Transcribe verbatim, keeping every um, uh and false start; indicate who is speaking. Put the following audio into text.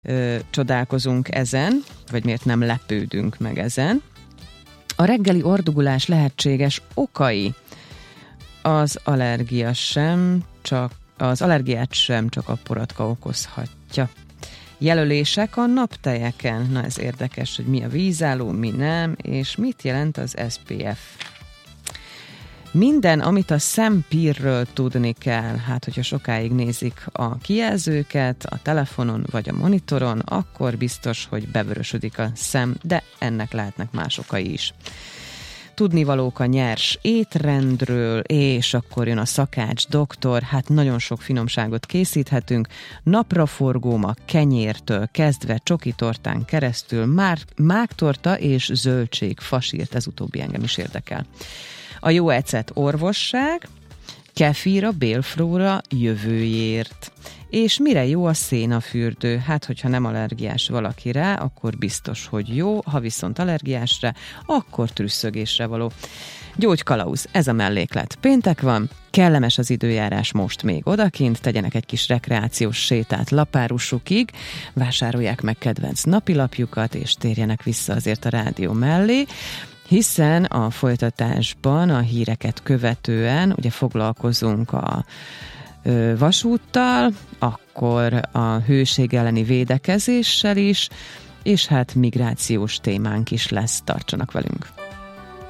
Speaker 1: ö, csodálkozunk ezen, vagy miért nem lepődünk meg ezen. A reggeli ordugulás lehetséges okai. Az allergia sem csak, az allergiát sem csak a poratka okozhatja. Jelölések a naptejeken. Na ez érdekes, hogy mi a vízálló, mi nem, és mit jelent az es pé ef. Minden, amit a szempírről tudni kell, hát hogyha sokáig nézik a kijelzőket a telefonon vagy a monitoron, akkor biztos, hogy bevörösödik a szem, de ennek lehetnek más okai is. Tudnivalók a nyers étrendről, és akkor jön a szakács doktor, hát nagyon sok finomságot készíthetünk, napraforgóm a kenyértől kezdve csokitortán keresztül, már mágtorta és zöldség fasírt, ez utóbbi engem is érdekel. A jó ecet orvosság, kefír bélflóra jövőjért. És mire jó a szénafürdő? Hát, hogyha nem allergiás valaki rá, akkor biztos, hogy jó, ha viszont allergiás rá, akkor trüsszögésre való. Gyógykalauz, ez a melléklet. Péntek van, kellemes az időjárás most még odakint, tegyenek egy kis rekreációs sétát Lapárusukig, vásárolják meg kedvenc napilapjukat, és térjenek vissza azért a rádió mellé, hiszen a folytatásban a híreket követően ugye foglalkozunk a ö, vasúttal, akkor a hőség elleni védekezéssel is, és hát migrációs témánk is lesz, tartsanak velünk.